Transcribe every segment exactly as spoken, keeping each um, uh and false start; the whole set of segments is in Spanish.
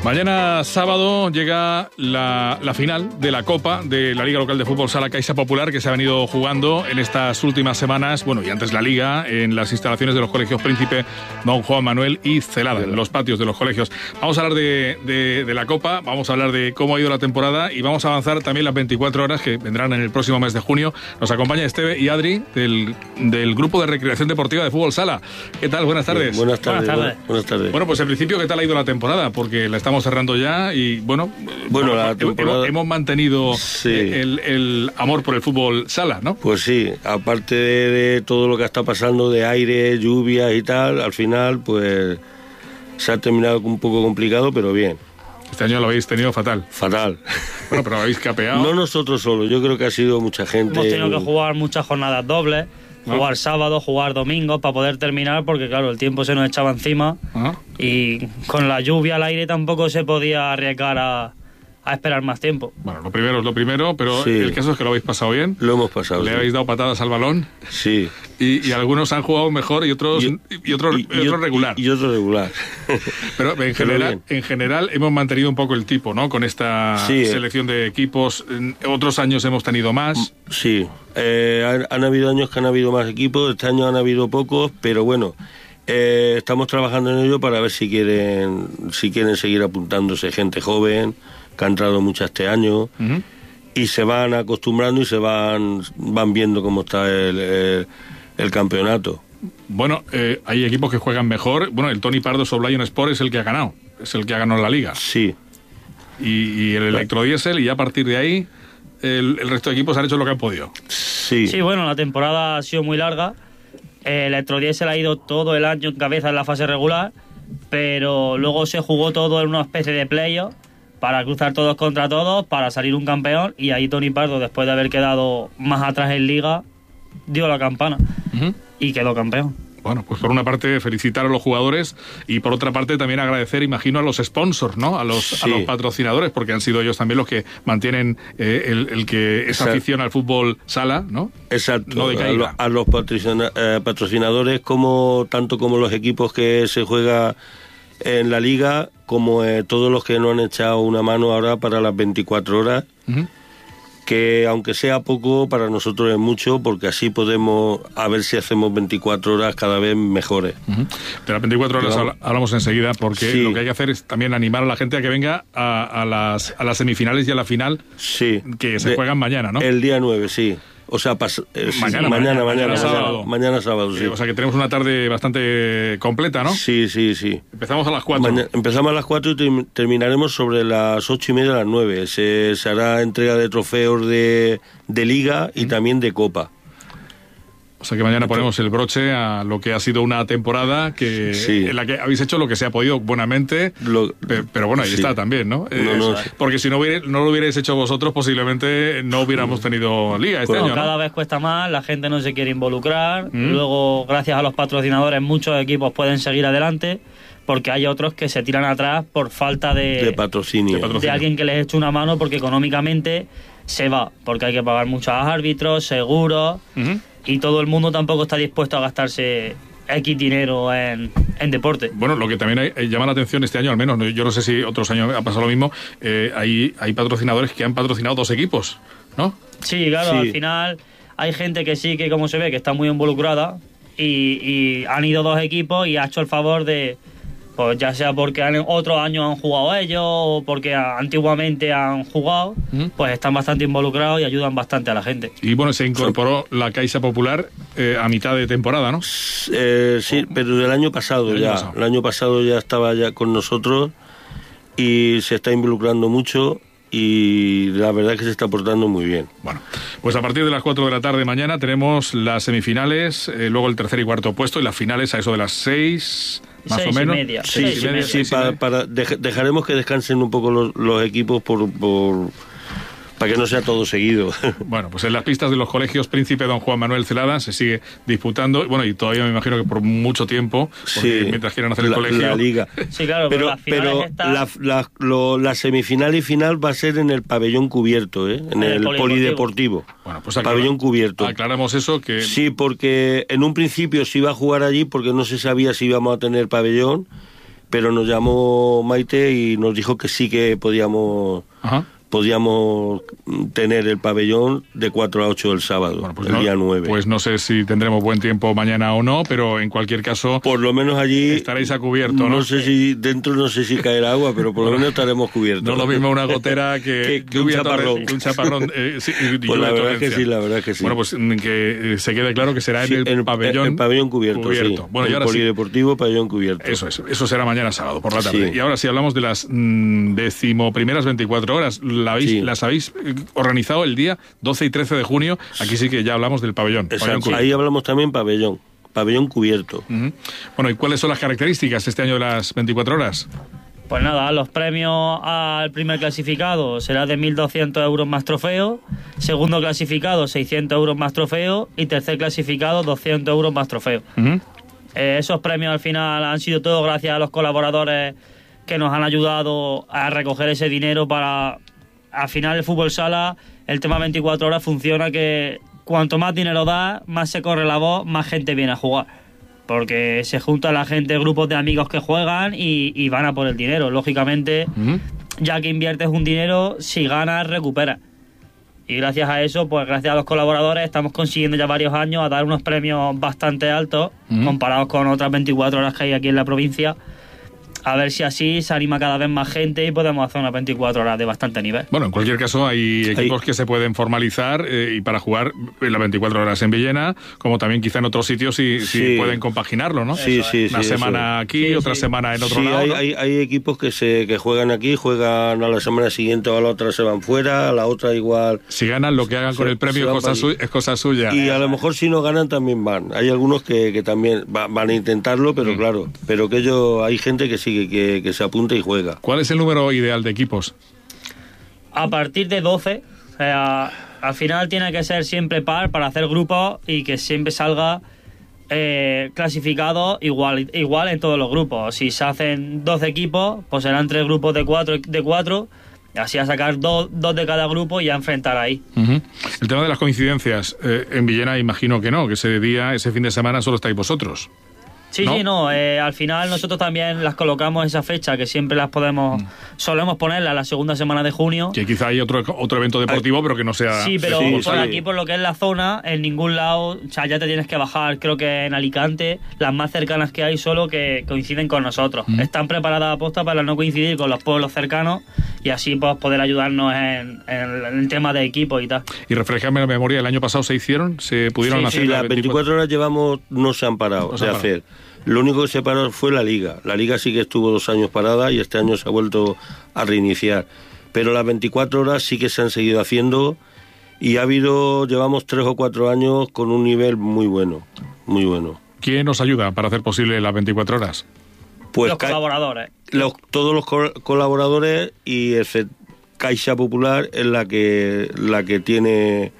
Mañana sábado llega la, la final de la Copa de la Liga Local de Fútbol Sala Caixa Popular, que se ha venido jugando en estas últimas semanas, bueno, y antes la Liga, en las instalaciones de los colegios Príncipe Don Juan Manuel y Celada, en los patios de los colegios. Vamos a hablar de, de, de la Copa, vamos a hablar de cómo ha ido la temporada y vamos a avanzar también las veinticuatro horas que vendrán en el próximo mes de junio. Nos acompaña Esteve y Adri del, del Grupo de Recreación Deportiva de Fútbol Sala. ¿Qué tal? Buenas tardes. Sí, buenas tardes. Buenas tardes. Buenas tardes. Bueno, pues en principio, ¿qué tal ha ido la temporada? Porque la estamos cerrando ya y, bueno, bueno hemos, la temporada... hemos, hemos mantenido sí. el, el amor por el fútbol sala, ¿no? Pues sí, aparte de, de todo lo que está pasando de aire, lluvia y tal, al final, pues se ha terminado un poco complicado, pero bien. Este año lo habéis tenido fatal. Fatal. Bueno, pero habéis capeado. No nosotros solos, yo creo que ha sido mucha gente. Hemos tenido que jugar muchas jornadas dobles. Jugar sábado, jugar domingo para poder terminar, porque claro, el tiempo se nos echaba encima. Ajá. Y con la lluvia al aire tampoco se podía arriesgar a, a esperar más tiempo. Bueno, lo primero es lo primero, pero sí. El caso es que lo habéis pasado bien. Lo hemos pasado. Le sí. habéis dado patadas al balón. Sí. Y, y algunos han jugado mejor y otros y, y otros y, y, y otros regular. Y, y otros regular. Pero en general, en general hemos mantenido un poco el tipo, ¿no? Con esta sí, selección eh. de equipos. En otros años hemos tenido más. Sí. Eh, han, han habido años que han habido más equipos, este año han habido pocos, pero bueno, eh, estamos trabajando en ello para ver si quieren si quieren seguir apuntándose gente joven, que ha entrado mucha este año, uh-huh. y se van acostumbrando y se van van viendo cómo está el, el, el campeonato. Bueno, eh, hay equipos que juegan mejor. Bueno, el Tony Pardo Soblayon Sport es el que ha ganado, es el que ha ganado la Liga. Sí. Y, y el Electrodiesel, y ya a partir de ahí El, el resto de equipos han hecho lo que han podido. Sí. Sí, bueno, la temporada ha sido muy larga. El Electrodiesel ha ido todo el año en cabeza en la fase regular, pero luego se jugó todo en una especie de playoff para cruzar todos contra todos, para salir un campeón, y ahí Tony Pardo, después de haber quedado más atrás en Liga, dio la campana uh-huh. y quedó campeón. Bueno, pues por una parte felicitar a los jugadores y por otra parte también agradecer, imagino, a los sponsors, ¿no? A los, sí. a los patrocinadores, porque han sido ellos también los que mantienen eh, el, el que esa Exacto. afición al fútbol sala, ¿no? Exacto. No decaiga. A, lo, a los patrocina, eh, patrocinadores, como tanto como los equipos que se juega en la liga, como eh, todos los que nos han echado una mano ahora para las veinticuatro horas. Uh-huh. Que aunque sea poco, para nosotros es mucho, porque así podemos a ver si hacemos veinticuatro horas cada vez mejores. Uh-huh. De las veinticuatro horas Pero, hablamos enseguida, porque sí. lo que hay que hacer es también animar a la gente a que venga a, a, las, a las semifinales y a la final, sí. que se de, juegan mañana, ¿no? El día nueve, sí. O sea, pas, eh, mañana, mañana, mañana, mañana, mañana, sábado. Mañana sábado, sí. O sea que tenemos una tarde bastante completa, ¿no? Sí, sí, sí. Empezamos a las cuatro. Mañana, empezamos a las cuatro y te, terminaremos sobre las ocho y media a las nueve. Se, se hará entrega de trofeos de, de Liga y ¿Mm? también de Copa. O sea que mañana ponemos el broche a lo que ha sido una temporada que sí. en la que habéis hecho lo que se ha podido buenamente, lo, pero bueno, ahí sí. está también, ¿no? no, eh, no porque si no, hubiera, no lo hubierais hecho vosotros, posiblemente no hubiéramos tenido liga este bueno, año, ¿no? Cada vez cuesta más, la gente no se quiere involucrar, ¿Mm? Luego, gracias a los patrocinadores, muchos equipos pueden seguir adelante, porque hay otros que se tiran atrás por falta de, de, patrocinio. de patrocinio, de alguien que les eche una mano, porque económicamente se va, porque hay que pagar muchos árbitros, seguros, uh-huh. y todo el mundo tampoco está dispuesto a gastarse X dinero en, en deporte. Bueno, lo que también hay, hay, llama la atención este año, al menos, yo no sé si otros años ha pasado lo mismo, eh, hay, hay patrocinadores que han patrocinado dos equipos, ¿no? Sí, claro, sí. Al final hay gente que sí que, como se ve, que está muy involucrada y, y han ido dos equipos y ha hecho el favor de... Pues ya sea porque en otros años han jugado ellos o porque antiguamente han jugado, uh-huh. pues están bastante involucrados y ayudan bastante a la gente. Y bueno, se incorporó la Caixa Popular eh, a mitad de temporada, ¿no? Eh, sí, pero del año pasado el ya. Año pasado. El año pasado ya estaba ya con nosotros y se está involucrando mucho. Y la verdad es que se está portando muy bien. Bueno, pues a partir de las cuatro de la tarde mañana tenemos las semifinales, eh, luego el tercer y cuarto puesto y las finales a eso de las seis, más seis o menos. Y media. Sí, seis sí, y media. sí, para, para dej- dejaremos que descansen un poco los, los equipos por... por para que no sea todo seguido. Bueno, pues en las pistas de los colegios Príncipe Don Juan Manuel Celada se sigue disputando, bueno, y todavía me imagino que por mucho tiempo, sí, mientras quieran hacer el la, colegio. La liga. Sí, claro, pero, pero, pero está... la, la, lo, la semifinal y final va a ser en el pabellón cubierto, ¿eh? En, en el, el polideportivo. polideportivo. Bueno, pues aclara, pabellón cubierto. Aclaramos eso que... Sí, porque en un principio se iba a jugar allí porque no se sabía si íbamos a tener pabellón, pero nos llamó Maite y nos dijo que sí que podíamos... Ajá. podíamos tener el pabellón de cuatro a ocho el sábado, bueno, pues el no, día nueve. Pues no sé si tendremos buen tiempo mañana o no, pero en cualquier caso... Por lo menos allí... Estaréis a cubierto, ¿no? No sé si dentro no sé si caerá agua, pero por lo menos estaremos cubiertos. No es lo mismo una gotera que, que, que un chaparrón. Que un chaparrón eh, sí, pues la verdad es que sí, la verdad es que sí. Bueno, pues que se quede claro que será sí, en el, el pabellón... El pabellón cubierto, cubierto. sí. Bueno, el y ahora polideportivo, sí. pabellón cubierto. Eso es, eso será mañana sábado, por la tarde. Sí. Y ahora sí hablamos de las mmm, decimoprimeras veinticuatro horas. ¿La habéis, sí. ¿Las habéis organizado el día doce y trece de junio? Aquí sí que ya hablamos del pabellón. Exacto. pabellón Ahí hablamos también pabellón, pabellón cubierto. Uh-huh. Bueno, ¿y cuáles son las características este año de las veinticuatro horas? Pues nada, los premios al primer clasificado será de mil doscientos euros más trofeo, segundo clasificado seiscientos euros más trofeo y tercer clasificado doscientos euros más trofeo. Uh-huh. Eh, esos premios al final han sido todos gracias a los colaboradores que nos han ayudado a recoger ese dinero para... Al final el fútbol sala, el tema veinticuatro horas funciona que cuanto más dinero da, más se corre la voz, más gente viene a jugar. Porque se junta la gente, grupos de amigos que juegan y, y van a por el dinero. Lógicamente, uh-huh. ya que inviertes un dinero, si ganas, recuperas. Y gracias a eso, pues gracias a los colaboradores, estamos consiguiendo ya varios años a dar unos premios bastante altos, uh-huh. comparados con otras veinticuatro horas que hay aquí en la provincia. A ver si así se anima cada vez más gente y podemos hacer unas veinticuatro horas de bastante nivel. Bueno, en cualquier caso hay equipos Ahí. que se pueden formalizar eh, y para jugar las veinticuatro horas en Villena, como también quizá en otros sitios si, sí. si pueden compaginarlo, ¿no? Sí, sí, Una sí, semana eso. aquí, sí, otra sí. semana en otro sí, lado. Hay, ¿no? hay, hay equipos que se que juegan aquí, juegan a la semana siguiente o a la otra se van fuera, a la otra igual. Si ganan, lo que hagan con se, el premio es cosa, su, es cosa suya. Y a lo mejor si no ganan también van. Hay algunos que, que también va, van a intentarlo, pero mm. claro, pero que ellos, hay gente que sigue, que, que se apunta y juega. ¿Cuál es el número ideal de equipos? A partir de doce. O sea, al final tiene que ser siempre par para hacer grupos y que siempre salga eh, clasificado igual, igual en todos los grupos. Si se hacen doce equipos, pues serán tres grupos de cuatro, de cuatro así a sacar dos, dos de cada grupo y a enfrentar ahí. Uh-huh. El tema de las coincidencias, eh, en Villena imagino que no, que ese día, ese fin de semana solo estáis vosotros. Sí, ¿no? sí, no. Eh, al final nosotros también las colocamos esa fecha, que siempre las podemos, mm. solemos ponerla la segunda semana de junio. Que quizá hay otro otro evento deportivo, Ay. pero que no sea... Sí, pero sí, por sí. aquí, por lo que es la zona, en ningún lado, o sea, ya te tienes que bajar, creo que en Alicante, las más cercanas que hay solo que coinciden con nosotros. Mm. Están preparadas a posta para no coincidir con los pueblos cercanos y así pues poder ayudarnos en, en, en el tema de equipo y tal. Y refrescarme la memoria, ¿el año pasado se hicieron? ¿Se pudieron sí, hacer? Sí, las veinticuatro horas llevamos, no se han parado no se de han parado. hacer. Lo único que se paró fue la Liga. La Liga sí que estuvo dos años parada y este año se ha vuelto a reiniciar. Pero las veinticuatro horas sí que se han seguido haciendo y ha habido, llevamos tres o cuatro años con un nivel muy bueno, muy bueno. ¿Quién nos ayuda para hacer posible las veinticuatro horas? Pues los ca- colaboradores. Los, todos los co- colaboradores y el Caixa Popular es la que, la que tiene...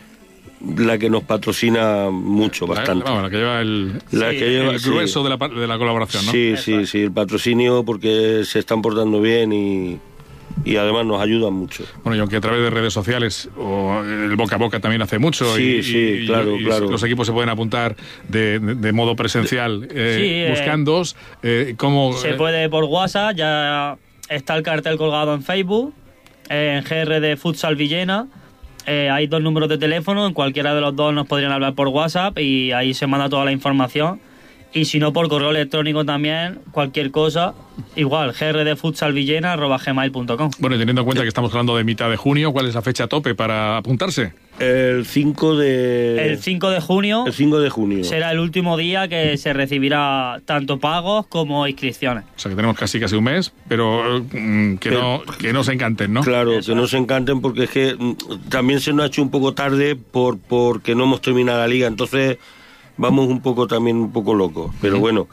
la que nos patrocina mucho, bastante. La, vamos, la que lleva el, la sí, que lleva, el grueso sí. de, la, de la colaboración, ¿no? Sí, sí, sí, el patrocinio porque se están portando bien y, y además nos ayudan mucho. Bueno, y aunque a través de redes sociales o el boca a boca también hace mucho sí, y, sí, y, claro, y, y claro. los equipos se pueden apuntar de, de, de modo presencial eh, sí, buscando eh, cómo... Se puede por WhatsApp, ya está el cartel colgado en Facebook, en G R D Futsal Villena. Eh, hay dos números de teléfono, en cualquiera de los dos nos podrían hablar por WhatsApp y ahí se manda toda la información. Y si no, por correo electrónico también, cualquier cosa, igual, g r d futsal villena arroba gmail punto com. Bueno, y teniendo en cuenta que estamos hablando de mitad de junio, ¿cuál es la fecha tope para apuntarse? El cinco de... El cinco de junio. El cinco de junio. Será el último día que se recibirá tanto pagos como inscripciones. O sea que tenemos casi casi un mes, pero mm, que, pero, no, que no se encanten, ¿no? Claro, Eso. que no se encanten porque es que mm, también se nos ha hecho un poco tarde por porque no hemos terminado la liga, entonces vamos un poco también un poco locos. Pero bueno,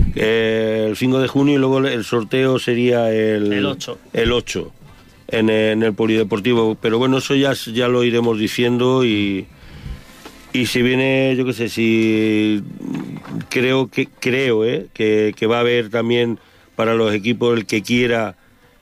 eh, el cinco de junio y luego el sorteo sería el... El ocho. El ocho. En, en el polideportivo, pero bueno, eso ya, ya lo iremos diciendo y, y si viene, yo qué sé, si creo que creo eh, que, que va a haber también para los equipos el que quiera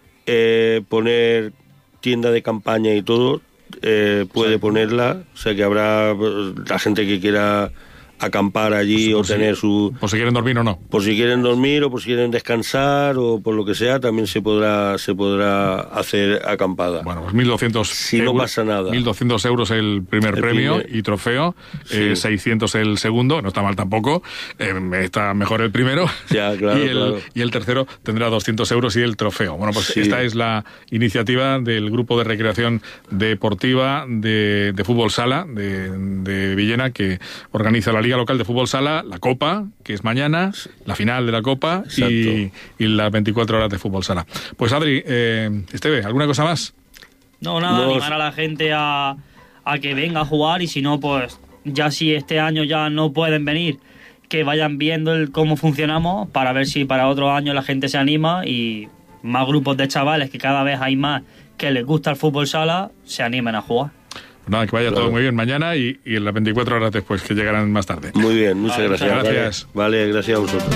eh, poner tienda de campaña y todo, eh, puede sí. ponerla, o sea que habrá la gente que quiera acampar allí Por o si- tener su... Por si quieren dormir o no. Por si quieren dormir o por si quieren descansar o por lo que sea, también se podrá se podrá hacer acampada. Bueno, pues mil doscientos Si no euros, pasa nada. mil doscientos euros el primer El premio primer- y trofeo, Sí. eh, seiscientos el segundo, no está mal tampoco, eh, está mejor el primero. Ya, claro, y, el, claro. y el tercero tendrá doscientos euros y el trofeo. Bueno, pues Sí. esta es la iniciativa del Grupo de Recreación Deportiva de, de Fútbol Sala de, de Villena, que organiza la Liga Local de Fútbol Sala, la Copa, que es mañana, la final de la Copa y, y las veinticuatro horas de Fútbol Sala. Pues Adri, eh, Esteve, ¿alguna cosa más? No, nada, No, animar a la gente a, a que venga a jugar y si no, pues ya si este año ya no pueden venir, que vayan viendo el, cómo funcionamos para ver si para otro año la gente se anima y más grupos de chavales, que cada vez hay más que les gusta el fútbol sala, se animen a jugar. Pues nada, que vaya Claro. todo muy bien mañana y, y en las veinticuatro horas después, que llegarán más tarde. Muy bien, muchas Vale, gracias. muchas gracias. Vale, vale, gracias a vosotros.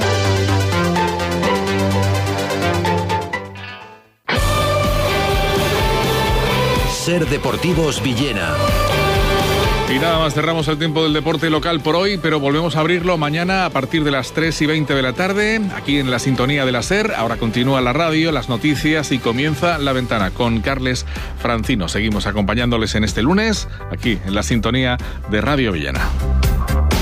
Ser Deportivos Villena. Y nada más, cerramos el tiempo del deporte local por hoy, pero volvemos a abrirlo mañana a partir de las tres y veinte de la tarde, aquí en la sintonía de la SER. Ahora continúa la radio, las noticias y comienza La Ventana con Carles Francino. Seguimos acompañándoles en este lunes, aquí en la sintonía de Radio Villena.